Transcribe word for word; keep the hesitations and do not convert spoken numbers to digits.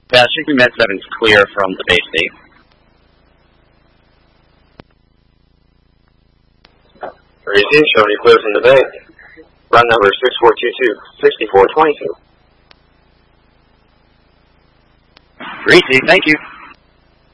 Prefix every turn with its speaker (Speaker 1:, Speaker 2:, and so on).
Speaker 1: Yeah, Shaky Med seven's clear from the base state.
Speaker 2: Receive, show you clear from the bay. Run number six four two two, six four two two.
Speaker 1: Receive, thank you.